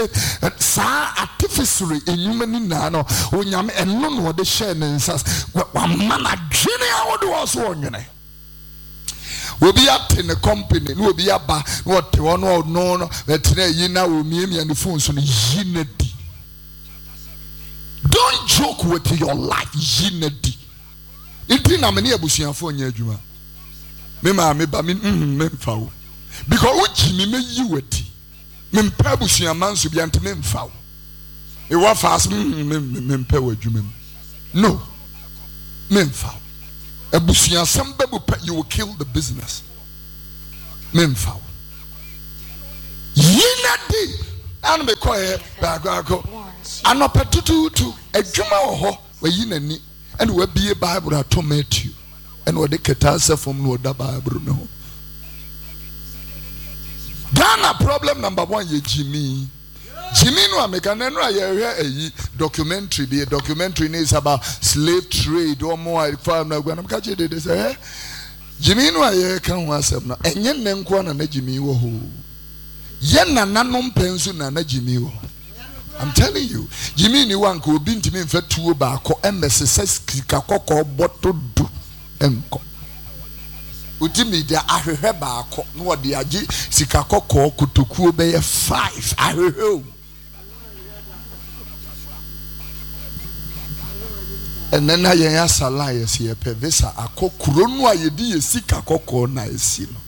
sa artificery enyuma ni na no onyame eno no de share nensas wa mana dwene awode wo so onwene obi ate ne company no obi aba no wote wono no betena yi na omiemia ne phone so no yinadi. Don't joke with your life. Yinadi. Inti na meni abusuafo nya adwuma. Me ma me ba me mfa wo. Because ujimi me yiwati. Me mpa abusuaman so bia ante me mfa wo. E wa fast me mpa wo adwuma. No. Me mfa wo. Abusuasam bebu you will kill the business. Me mfa wo. Yinadi. Anu me ko e ba go. Anopetutu adwuma wo ho wayi nani ene wa bie Bible ato Matthew ene wo de ketase from no da Bible no ho. Ghana problem number 1 ye Jimmy no American no aye documentary. The documentary is about slave trade or more farm na gwana mkache de say Jimmy no aye kan ho asem no enye ne nko na Jimmy wo ho ye nananom pensu na Jimmy wo. I'm telling you, Jimmy ni wanko obi ntimi mfa tuo ba akọ emesese sika kokọ boto du enko. Utimi dia ahwehwe ba akọ no wode agi sika kokọ kotokuo be 5 ahwehwe. Enena yen asala yesi ye pe visa akọ kuro no ayedi ye sika kokọ na esi no.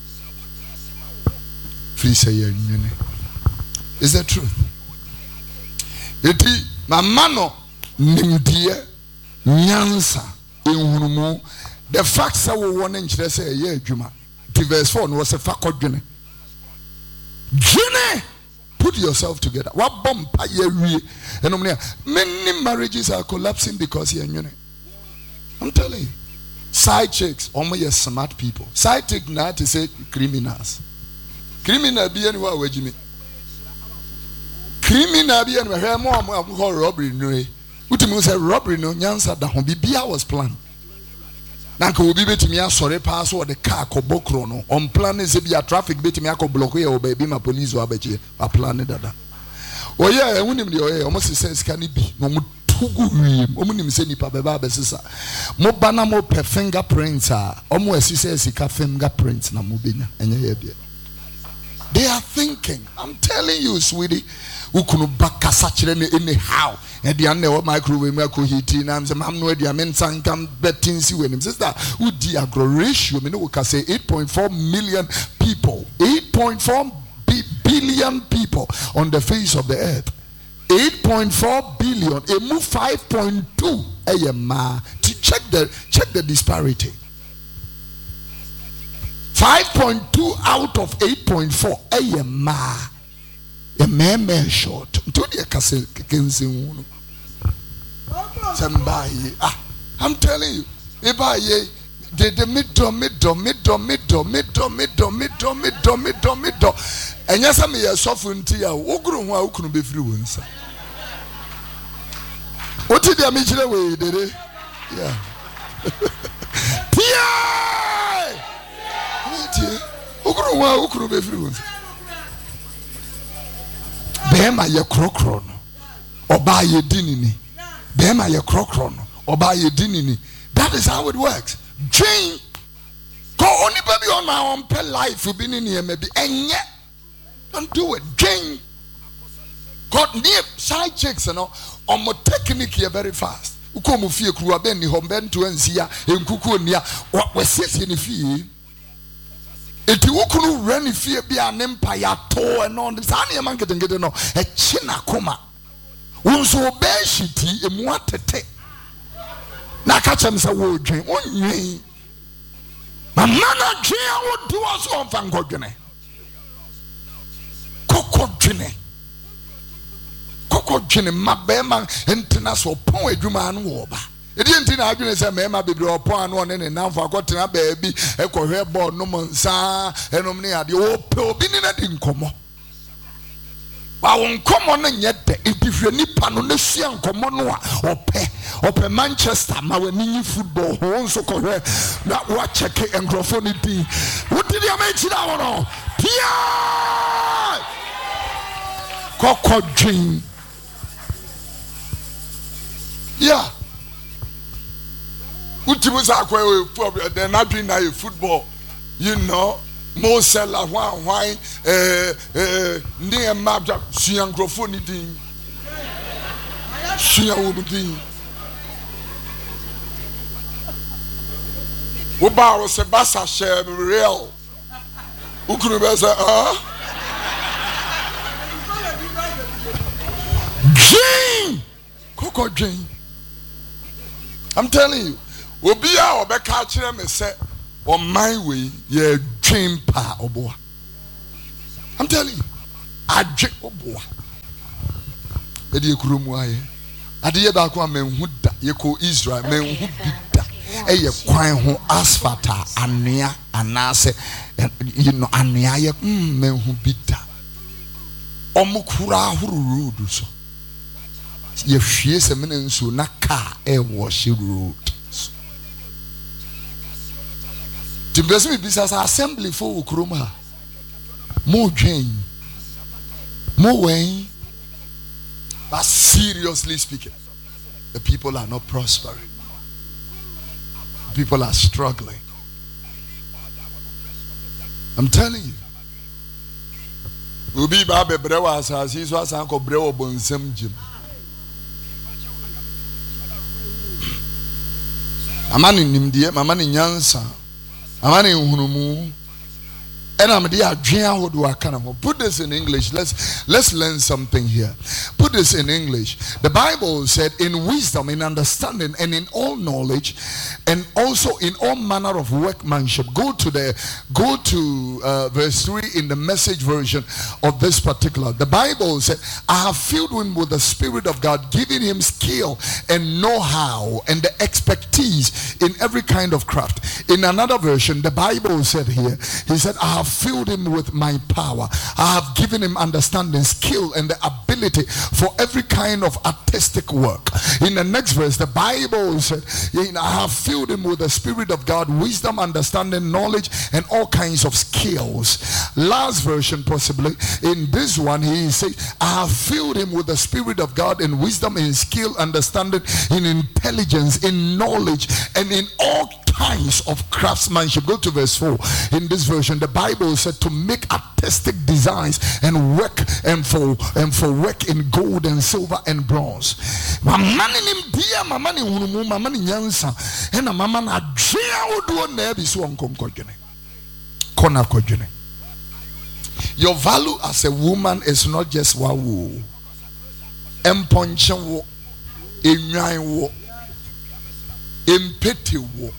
Free say ye nyene. Is that true? Eti mama no nimdie nyansa enhunumu the fact say we won nkyere say ye adwuma the verse 4 no say fa kodwene dwene put yourself together wa bompa ye wie enom ne many marriages are collapsing because ye nwene. I'm telling you, side chicks omo smart people, side chick na to say criminal bi anywhere wajimi criminal be and we more robbery no. Utimi say robbery no nyansa da ho bibia was planned. Nanka obi betimi asore pass or the car ko bokro no. On plan is be a traffic betimi akọ block here or baby ma police wa beche a plan dada. Oh yeah, unim de oh almost says can it be no tugu wi omunim se nipa beba besisa. Mo bana mo pe fingerprints a omo asise sika fingerprints na mo benya enye ye de. They are thinking, I'm telling you, sweetie. Ukunu bakasa chirene anyhow. And the anne microwave mako heating and the mam no dia men sankam betting si when him sister who the agro ratio me no can say 8.4 million people, 8.4 billion people on the face of the earth. 8.4 billion, a move 5.2 ayema to check the disparity. 5.2 out of 8.4 ayema. A man short. I'm telling you, the middle. And yes, I'm a sovereignty. Who couldn't be free once. What did I mention away? Did it? Yeah. Who couldn't be free once. Bema ye krokron oba ye dinini bema ye krokron oba ye dinini. That is how it works. Jane go only baby on my own pet life you been in here maybe and yet don't do it. Jane got near side chicks and all on my technique here very fast. Ukomu fie kruwa ben ni homben to ensia enkuku nia what we see in the fee. Eti wukunu reni fie bi an empire to and on this ani man get no e china koma wonso obeshiti emu atete na ka chem se wo dwen onwen mama na dwen a wo do so on fan godwene kokko dwene mabema entina so pon adwuma no wo ba. Edi entina adwene se mema bebre opon ano ne ne namfo akotena baabi ekohwe ball no monsa enom ne ade ope obi ni na di nkomo ba won komo no nyede edihwe nipa no na sua nkomo no a ope Manchester ma wani football ho so kohwe na wa check engrofo ni di wodi dia ma chira wono pia Koko dream. Yeah. They're not doing a football. You know, Mosella, why, near map, Sian Grofonity, Sian Uba was a bassa share real. Who could have said, Jane! Coco Jane. I'm telling you, we'll be our back catching them and say, on my way, yeah, dream pa oboa. I'm telling you, I dream oboa. Edi kurumuaye. Adi ye ba kwa menhuda ye ko Israel menhubida. Eye kwan ho asfata anea anase you know anea ye menhubida. Omukura huru road so. Ye hwie se mene nso na car e wash road. Timbesi bi bisa assembly for ukroma. Mo dwen. Mo wen. But seriously speaking, the people are not prospering. People are struggling. I'm telling you. Ubi ba bebrewa asasi so asanko brewo bonsam jim. Amani nimdie, amani nyansa, amani uhunumu. And I'm there. Put this in English. Let's learn something here. Put this in English. The Bible said, in wisdom, in understanding, and in all knowledge, and also in all manner of workmanship. Go to verse 3 in the Message version of this particular. The Bible said, I have filled him with the Spirit of God, giving him skill and know-how and the expertise in every kind of craft. In another version, the Bible said here, he said, I have filled him with my power. I have given him understanding, skill, and the ability for every kind of artistic work. In the next verse, the Bible said, I have filled him with the Spirit of God, wisdom, understanding, knowledge, and all kinds of skills. Last version, possibly, in this one, he said, I have filled him with the Spirit of God in wisdom, in skill, understanding, in intelligence, in knowledge, and in all kinds of craftsmanship. Go to verse 4. In this version, the Bible said to make artistic designs and work and for work in gold and silver and bronze. Mamani nimdia mamani unumu mamani nyansa ena mama na drea oduo na ebi so onkom kodwene. Kona kodwene. Your value as a woman is not just wawu. Emponchen wo, enwan wo, empete wo.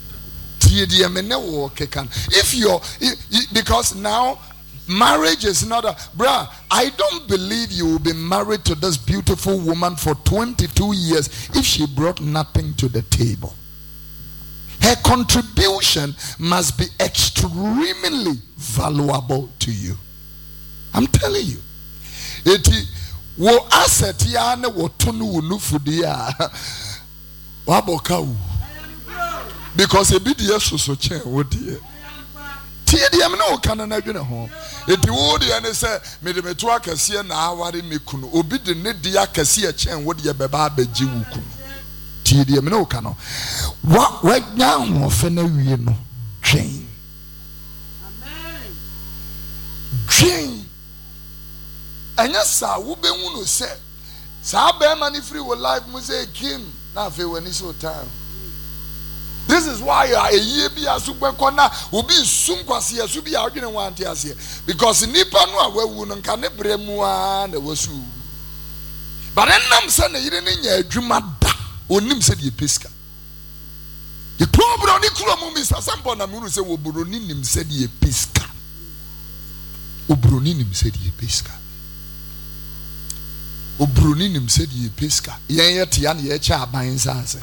If you're, because now marriage is not a, bruh, I don't believe you will be married to this beautiful woman for 22 years if she brought nothing to the table. Her contribution must be extremely valuable to you. I'm telling you. Eti wo asset ya ne wo tonu wo nufudi ya waboka wu. Because a bit yes so chair would dear. TDM no can I do home. If you would and say, made me to a cassia now, what in me could obey the need the cassia chain would ye baba bejiwuku. TDM no cano. What right now, Fenna, Jane. Jane. And yes, sir, who be one say, Sabe money free will life must Kim. Now, when it's so time. This is why a year be a super corner will be soon quasi as to be arguing one tears here. Because Nipa no we wouldn't can bremua the was. But then I'm saying you didn't hear Jumada or Nim said ye pisca. The problem on the Krum Mr. Sampon Amun said Ubrunim said ye pisca. Ubrunim said ye pisca. Ubrunim said ye pisca. Yet yan ye cha binds us.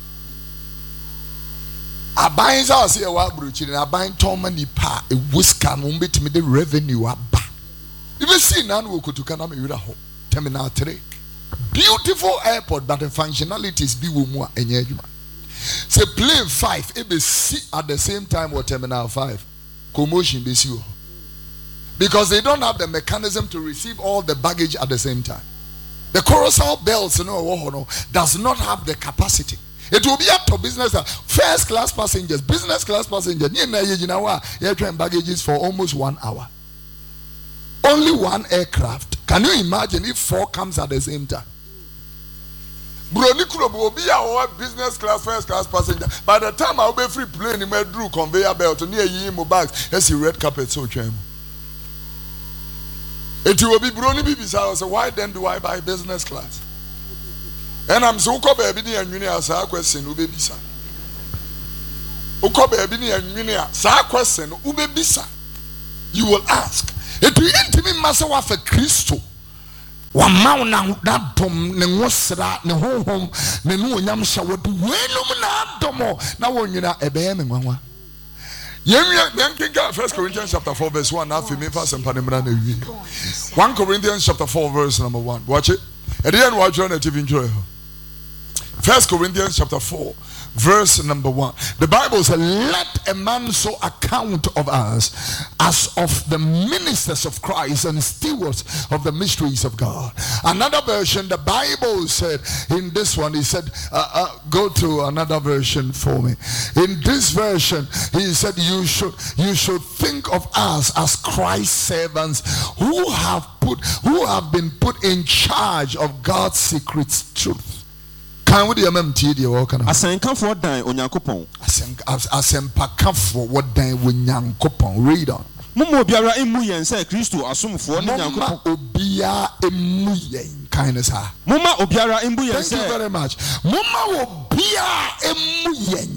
I bind us here while bruching, I bind Tom and Nipa, a whisker, won't be to me the revenue up. Even see none who could to come with a home. Terminal 3. Beautiful airport, but the functionalities be more and yet. Say plane 5, it be see at the same time or terminal 5. Commotion be sure. because they don't have the mechanism to receive all the baggage at the same time. The carousel bells does not have the capacity. It will be up to business first class passengers, business class passengers. You're trying baggages for almost 1 hour. Only one aircraft. Can you imagine if 4 comes at the same time? Bronikuro will be our business class, first class passenger. By the time I'll be free plane, you drew conveyor belt near Yimo bags. As you red carpet so cham. It will be Brony Bibisa. So why then do I buy business class? And I'm so baby and Unia sa question ubebisa. Uko baby and Unia sa question ubebisa. You will ask. It will intimate masawa for Christo. Wamau na dom ne ngosra ne honhom ne no nyam shawadu wenum na domo na wonyina ebeye me nwanwa. Yemya 1 Corinthians chapter 4 verse 1 na fimi fa sempanimra na wi. 1 Corinthians chapter 4 verse number 1. Watch it. E dey na watch on the TV enjoy. 1 Corinthians chapter 4 verse number 1. The Bible says, let a man so account of us as of the ministers of Christ and stewards of the mysteries of God. Another version, the Bible said in this one, he said, go to another version for me. In this version, he said, you should think of us as Christ's servants who have been put in charge of God's secret truth. Can we do Asenka for dan Onyankopon. Asempa for what dan Onyankopon. Read on. Mumo biara emu yen say Kristo asomfo ne Nyankopon. Obia emu yen kindness ha. Muma obiara emu yen say. Thank you very much. Muma obia emu yen